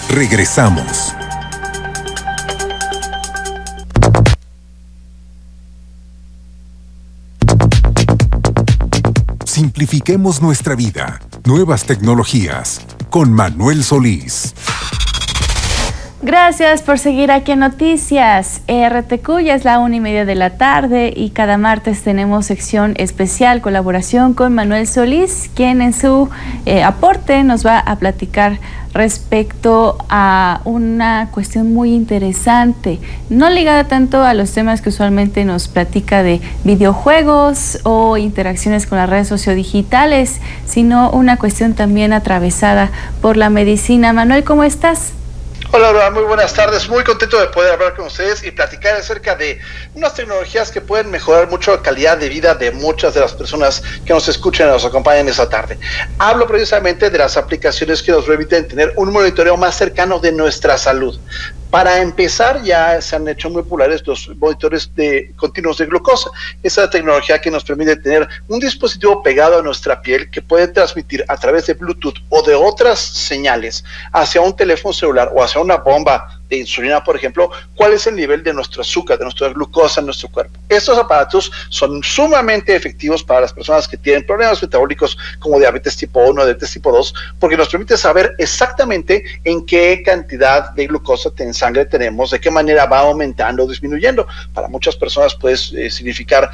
Regresamos. Simplifiquemos nuestra vida. Nuevas tecnologías. Con Manuel Solís. Gracias por seguir aquí en Noticias RTQ. Ya es la 1:30 de la tarde y cada martes tenemos sección especial, colaboración con Manuel Solís, quien en su aporte nos va a platicar respecto a una cuestión muy interesante, no ligada tanto a los temas que usualmente nos platica de videojuegos o interacciones con las redes sociodigitales, sino una cuestión también atravesada por la medicina. Manuel, ¿cómo estás? Hola, Aurora, muy buenas tardes. Muy contento de poder hablar con ustedes y platicar acerca de unas tecnologías que pueden mejorar mucho la calidad de vida de muchas de las personas que nos escuchan y nos acompañan esta tarde. Hablo precisamente de las aplicaciones que nos permiten tener un monitoreo más cercano de nuestra salud. Para empezar, ya se han hecho muy populares los monitores continuos de glucosa. Esa tecnología que nos permite tener un dispositivo pegado a nuestra piel que puede transmitir a través de Bluetooth o de otras señales hacia un teléfono celular o hacia una bomba de insulina, por ejemplo, cuál es el nivel de nuestro azúcar, de nuestra glucosa en nuestro cuerpo. Estos aparatos son sumamente efectivos para las personas que tienen problemas metabólicos como diabetes tipo 1, diabetes tipo 2, porque nos permite saber exactamente en qué cantidad de glucosa en sangre tenemos, de qué manera va aumentando o disminuyendo. Para muchas personas puede significar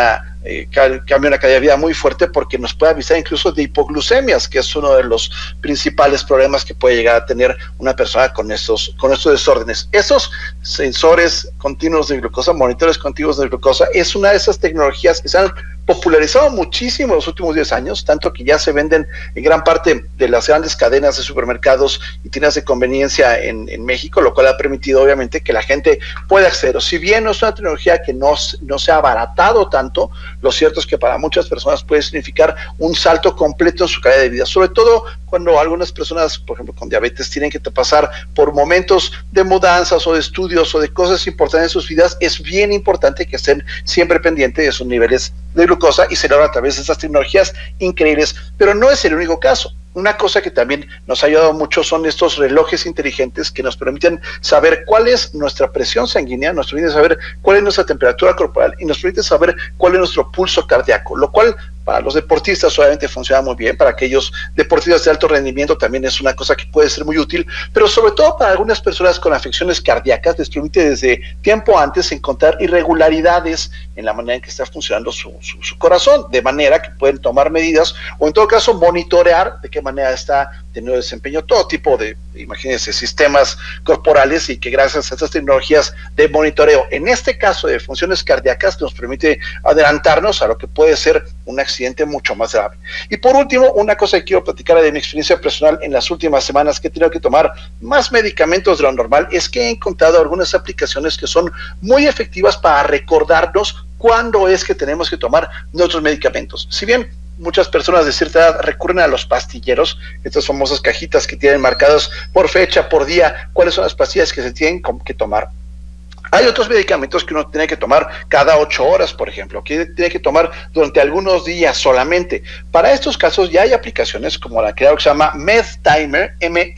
cambio en la calidad de vida muy fuerte, porque nos puede avisar incluso de hipoglucemias, que es uno de los principales problemas que puede llegar a tener una persona con estos desórdenes. Esos sensores continuos de glucosa, monitores continuos de glucosa, es una de esas tecnologías que se han popularizado muchísimo en los últimos 10 años, tanto que ya se venden en gran parte de las grandes cadenas de supermercados y tiendas de conveniencia en México, lo cual ha permitido obviamente que la gente pueda acceder. Si bien no es una tecnología que no se ha abaratado tanto, lo cierto es que para muchas personas puede significar un salto completo en su calidad de vida, sobre todo cuando algunas personas, por ejemplo, con diabetes, tienen que pasar por momentos de mudanzas o de estudios o de cosas importantes en sus vidas. Es bien importante que estén siempre pendientes de sus niveles de glucosa y se logra a través de estas tecnologías increíbles, pero no es el único caso. Una cosa que también nos ha ayudado mucho son estos relojes inteligentes que nos permiten saber cuál es nuestra presión sanguínea, nos permiten saber cuál es nuestra temperatura corporal y nos permite saber cuál es nuestro pulso cardíaco, lo cual para los deportistas obviamente funciona muy bien, para aquellos deportistas de alto rendimiento también es una cosa que puede ser muy útil, pero sobre todo para algunas personas con afecciones cardíacas les permite desde tiempo antes encontrar irregularidades en la manera en que está funcionando su corazón, de manera que pueden tomar medidas o en todo caso monitorear de qué manera está teniendo desempeño todo tipo de, imagínense, sistemas corporales, y que gracias a estas tecnologías de monitoreo, en este caso de funciones cardíacas, nos permite adelantarnos a lo que puede ser un accidente mucho más grave. Y por último, una cosa que quiero platicar de mi experiencia personal en las últimas semanas, que he tenido que tomar más medicamentos de lo normal, es que he encontrado algunas aplicaciones que son muy efectivas para recordarnos cuándo es que tenemos que tomar nuestros medicamentos. Si bien muchas personas de cierta edad recurren a los pastilleros, estas famosas cajitas que tienen marcados por fecha, por día, cuáles son las pastillas que se tienen que tomar. Hay otros medicamentos que uno tiene que tomar cada 8 horas, por ejemplo, que tiene que tomar durante algunos días solamente. Para estos casos ya hay aplicaciones como la que se llama MedTimer,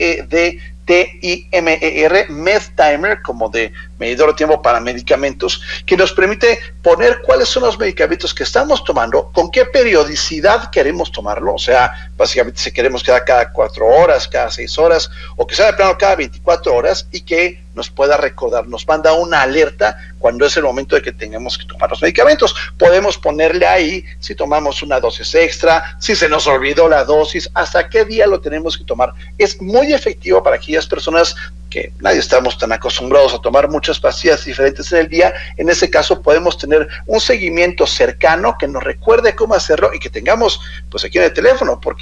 MEDTIMER, MedTimer, como de medidor de tiempo para medicamentos, que nos permite poner cuáles son los medicamentos que estamos tomando, con qué periodicidad queremos tomarlo, o sea, básicamente si queremos que sea cada 4 horas, cada 6 horas, o que sea de plano cada 24 horas, y que nos pueda recordar, nos manda una alerta cuando es el momento de que tengamos que tomar los medicamentos. Podemos ponerle ahí si tomamos una dosis extra, si se nos olvidó la dosis, hasta qué día lo tenemos que tomar. Es muy efectivo para aquellas personas que nadie estamos tan acostumbrados a tomar muchas pastillas diferentes en el día. En ese caso podemos tener un seguimiento cercano que nos recuerde cómo hacerlo y que tengamos pues aquí en el teléfono, porque